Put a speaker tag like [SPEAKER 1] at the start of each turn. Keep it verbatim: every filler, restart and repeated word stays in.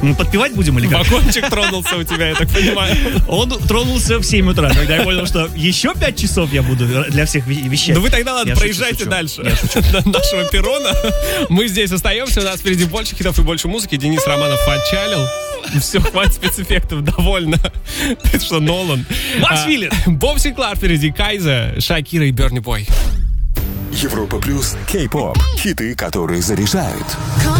[SPEAKER 1] Мы подпевать будем или как?
[SPEAKER 2] Вагончик тронулся у тебя, я так понимаю.
[SPEAKER 1] Он тронулся в семь утра, когда я понял, что еще пять часов я буду для всех вещать.
[SPEAKER 2] Ну вы тогда, ладно,
[SPEAKER 1] Я
[SPEAKER 2] проезжайте
[SPEAKER 1] шучу,
[SPEAKER 2] дальше
[SPEAKER 1] я шучу.
[SPEAKER 2] до нашего перрона. Мы здесь остаемся, у нас впереди больше хитов и больше музыки. Денис Романов отчалил. Все, хватит спецэффектов, довольно. Это что, Нолан?
[SPEAKER 1] Макс Виллер.
[SPEAKER 2] Боб Синклар впереди, Кайза, Шакира и Берни Бой.
[SPEAKER 3] Европа плюс, кей-поп, хиты, которые заряжают.